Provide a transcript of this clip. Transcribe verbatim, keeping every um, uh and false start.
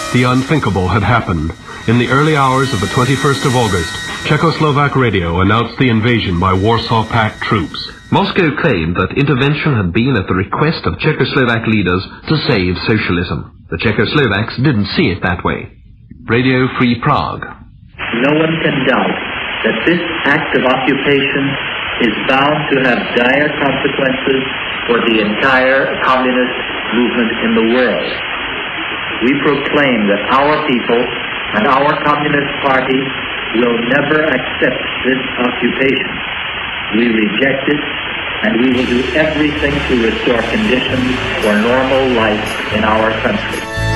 The unthinkable had happened. In the early hours of the twenty-first of August, Czechoslovak radio announced the invasion by Warsaw Pact troops. Moscow claimed that intervention had been at the request of Czechoslovak leaders to save socialism. The Czechoslovaks didn't see it that way. Radio Free Prague. No one can doubt that this act of occupation is bound to have dire consequences for the entire communist movement in the world. We proclaim that our people and our Communist Party will never accept this occupation. We reject it, and we will do everything to restore conditions for normal life in our country.